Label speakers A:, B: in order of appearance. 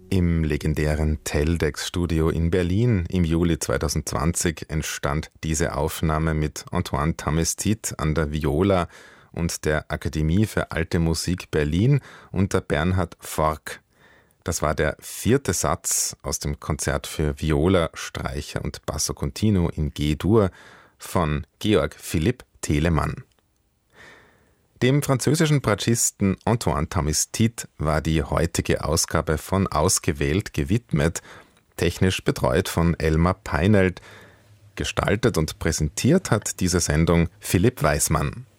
A: Im legendären Teldex-Studio in Berlin im Juli 2020 entstand diese Aufnahme mit Antoine Tamestit an der Viola und der Akademie für Alte Musik Berlin unter Bernhard Forck. Das war der 4. Satz aus dem Konzert für Viola, Streicher und Basso Continuo in G-Dur von Georg Philipp Telemann. Dem französischen Bratschisten Antoine Tamestit war die heutige Ausgabe von Ausgewählt gewidmet, technisch betreut von Elmar Peinelt. Gestaltet und präsentiert hat diese Sendung Philipp Weismann.